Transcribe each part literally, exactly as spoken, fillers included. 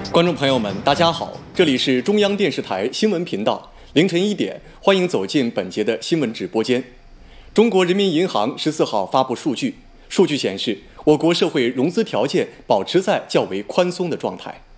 观众朋友们，大家好，这里是中央电视台新闻频道，凌晨一点，欢迎走进本节的新闻直播间。中国人民银行十四号发布数据，数据显示，我国社会融资条件保持在较为宽松的状态。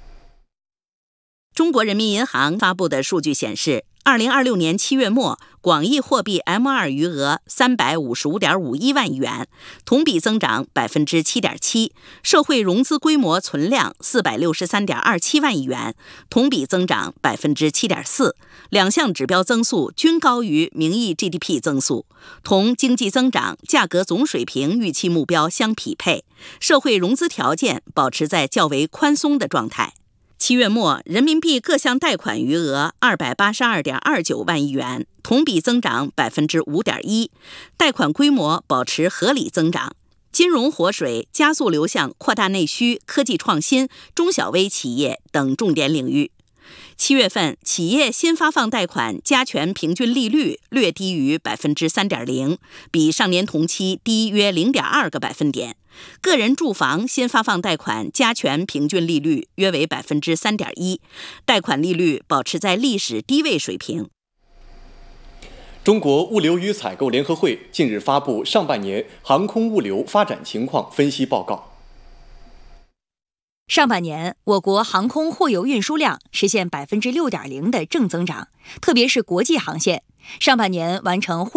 中国人民银行发布的数据显示，二零二六年七月末，广义货币 M 二 余额三百五十五点五一万亿元，同比增长百分之七点七；社会融资规模存量四百六十三点二七万亿元，同比增长百分之七点四。两项指标增速均高于名义 G D P 增速，同经济增长、价格总水平预期目标相匹配，社会融资条件保持在较为宽松的状态。七月末，人民币各项贷款余额二百八十二点二九万亿元，同比增长百分之五点一，贷款规模保持合理增长。金融活水加速流向扩大内需、科技创新、中小微企业等重点领域。七月份，企业新发放贷款加权平均利率略低于百分之三点零，比上年同期低约零点二个百分点。个人住房新发放贷款加权平均利率约为百分之三点一，贷款利率保持在历史低位水平。 中国物流与采购联合会近日发布上半年航空物流发展情况分析报告。 上半年，我国航空货邮运输量实现百分之六点零的正增长，特别是国际航线，上半年完成货